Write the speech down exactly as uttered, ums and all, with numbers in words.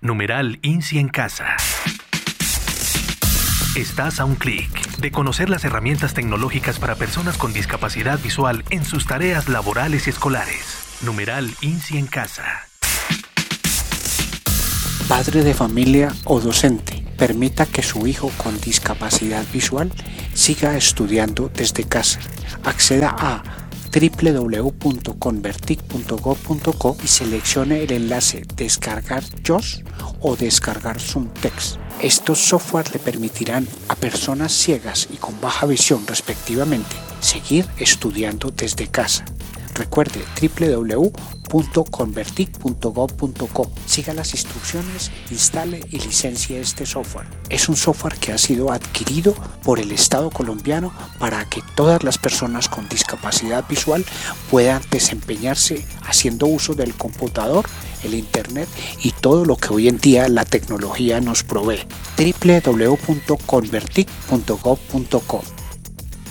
Numeral INSI en casa. Estás a un clic de conocer las herramientas tecnológicas para personas con discapacidad visual en sus tareas laborales y escolares. Numeral INSI en casa. Padre de familia o docente, permita que su hijo con discapacidad visual siga estudiando desde casa. Acceda a doble u doble u doble u punto convertic punto gob punto co y seleccione el enlace Descargar JOS o Descargar ZoomText. Estos software le permitirán a personas ciegas y con baja visión respectivamente seguir estudiando desde casa. Recuerde doble u doble u doble u punto convertic punto gob punto co. Siga las instrucciones, instale y licencie este software. Es un software que ha sido adquirido por el Estado colombiano para que todas las personas con discapacidad visual puedan desempeñarse haciendo uso del computador, el internet y todo lo que hoy en día la tecnología nos provee. doble u doble u doble u punto convertic punto gob punto co.